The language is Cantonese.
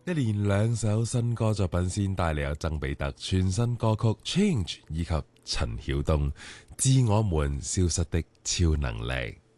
一連兩首新歌作品先帶嚟有曾比特全新歌曲《Change》以及陳曉東《致我們消失的超能力》。